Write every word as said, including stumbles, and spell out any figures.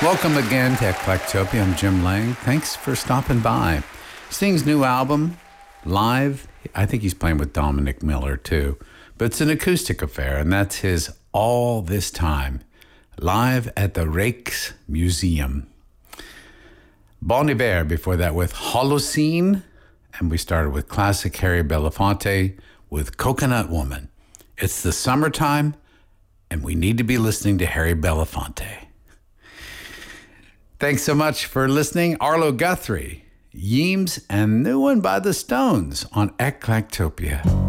Welcome again to Eclectopia. I'm Jim Lang. Thanks for stopping by. Sting's new album, Live, I think he's playing with Dominic Miller too, but it's an acoustic affair, and that's his All This Time, live at the Rijks Museum. Bon Iver before that with Holocene, and we started with classic Harry Belafonte with Coconut Woman. It's the summertime, and we need to be listening to Harry Belafonte. Thanks so much for listening. Arlo Guthrie, Yeems, and new one by the Stones on Eclectopia.